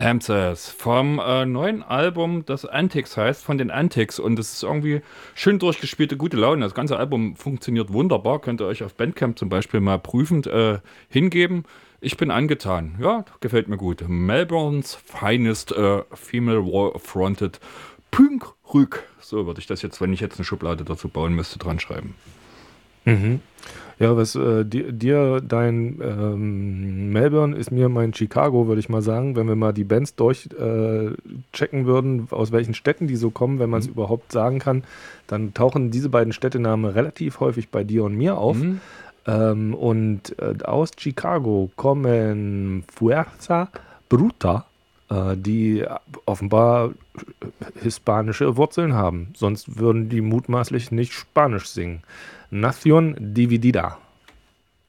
Amses vom neuen Album, das Antics heißt, von den Antics. Und es ist irgendwie schön durchgespielte, gute Laune. Das ganze Album funktioniert wunderbar. Könnt ihr euch auf Bandcamp zum Beispiel mal prüfend hingeben. Ich bin angetan. Ja, gefällt mir gut. Melbournes finest female-fronted Punk-Rück. So würde ich das jetzt, wenn ich jetzt eine Schublade dazu bauen müsste, dran schreiben. Mhm. Ja, was dein Melbourne ist mir mein Chicago, würde ich mal sagen. Wenn wir mal die Bands checken würden, aus welchen Städten die so kommen, wenn man es überhaupt sagen kann, dann tauchen diese beiden Städtenamen relativ häufig bei dir und mir auf. Mhm. Aus Chicago kommen Fuerza Bruta, die offenbar hispanische Wurzeln haben. Sonst würden die mutmaßlich nicht Spanisch singen. Nación Dividida.